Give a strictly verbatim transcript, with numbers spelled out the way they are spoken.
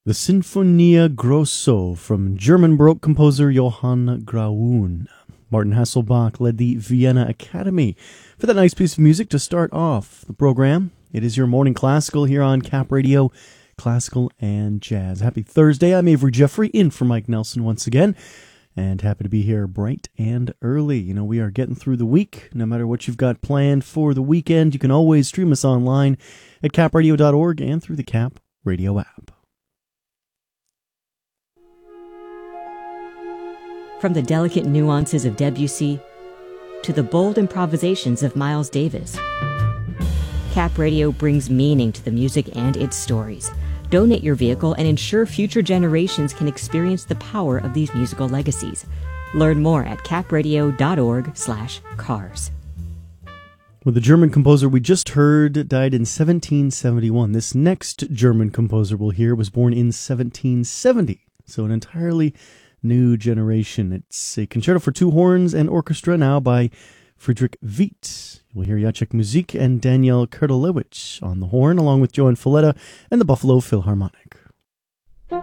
The Sinfonia Grosso from German Baroque composer Johann Graun. Martin Hasselbach led the Vienna Academy for that nice piece of music to start off the program. It is your morning classical here on Cap Radio, classical and jazz. Happy Thursday. I'm Avery Jeffrey, in for Mike Nelson once again, and happy to be here bright and early. You know, we are getting through the week. No matter what you've got planned for the weekend, you can always stream us online at cap radio dot org and through the Cap Radio app. From the delicate nuances of Debussy to the bold improvisations of Miles Davis, Cap Radio brings meaning to the music and its stories. Donate your vehicle and ensure future generations can experience the power of these musical legacies. Learn more at cap radio dot org slash cars. Well, the German composer we just heard died in seventeen seventy-one. This next German composer we'll hear was born in seventeen seventy, so an entirely new generation. It's a concerto for two horns and orchestra, now by Friedrich Witt. We'll hear Jacek Muzik and Daniel Kurtelewicz on the horn, along with Joan Falletta and the Buffalo Philharmonic.